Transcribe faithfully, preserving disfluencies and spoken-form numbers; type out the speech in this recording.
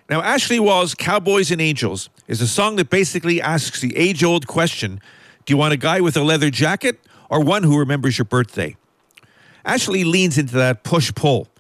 Now, Ashley Wall's Cowboys and Angels is a song that basically asks the age-old question, do you want a guy with a leather jacket or one who remembers your birthday? Ashley leans into that push-pull.